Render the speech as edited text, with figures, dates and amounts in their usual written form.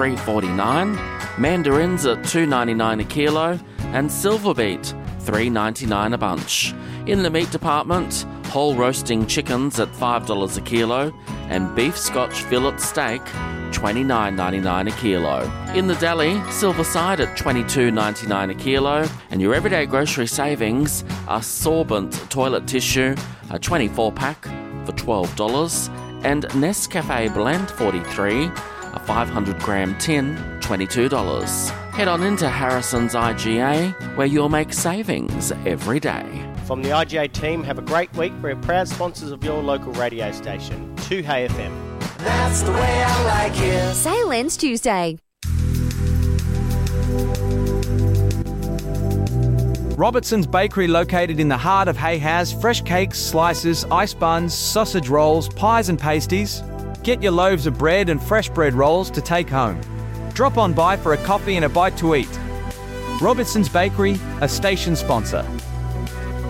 $3.49, mandarins at $2.99 a kilo, and silver beet $3.99 a bunch. In the meat department, whole roasting chickens at $5 a kilo, and beef Scotch fillet steak $29.99 a kilo. In the deli, silver side at $22.99 a kilo, and your everyday grocery savings are sorbent toilet tissue, a 24-pack for $12, and Nescafe Blend 43, a 500-gram tin, $22. Head on into Harrison's IGA, where you'll make savings every day. From the IGA team, have a great week. We're proud sponsors of your local radio station, 2Hey FM. That's the way I like it. Sale ends Tuesday. Robertson's Bakery, located in the heart of Hay, has fresh cakes, slices, ice buns, sausage rolls, pies and pasties. Get your loaves of bread and fresh bread rolls to take home. Drop on by for a coffee and a bite to eat. Robertson's Bakery, a station sponsor.